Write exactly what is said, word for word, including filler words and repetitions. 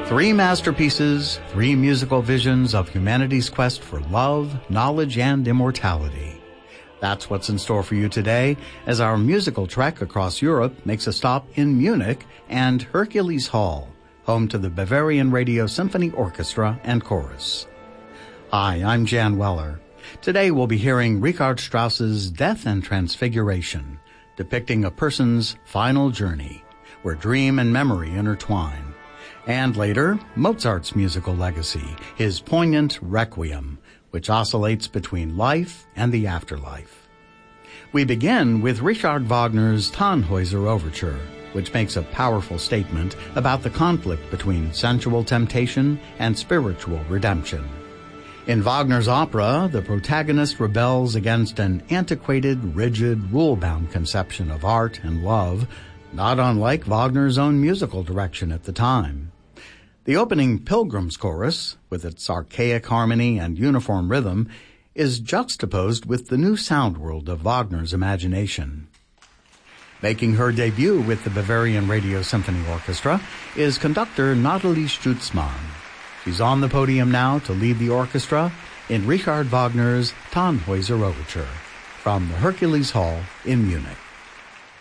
Three masterpieces, three musical visions of humanity's quest for love, knowledge, and immortality. That's what's in store for you today as our musical trek across Europe makes a stop in Munich and Hercules Hall, home to the Bavarian Radio Symphony Orchestra and Chorus. Hi, I'm Jan Weller. Today we'll be hearing Richard Strauss's Death and Transfiguration, depicting a person's final journey, where dream and memory intertwine. And later, Mozart's musical legacy, his poignant Requiem, which oscillates between life and the afterlife. We begin with Richard Wagner's Tannhäuser Overture, which makes a powerful statement about the conflict between sensual temptation and spiritual redemption. In Wagner's opera, the protagonist rebels against an antiquated, rigid, rule-bound conception of art and love, not unlike Wagner's own musical direction at the time. The opening Pilgrim's Chorus, with its archaic harmony and uniform rhythm, is juxtaposed with the new sound world of Wagner's imagination. Making her debut with the Bavarian Radio Symphony Orchestra is conductor Nathalie Stutzmann. She's on the podium now to lead the orchestra in Richard Wagner's Tannhäuser Overture from the Hercules Hall in Munich.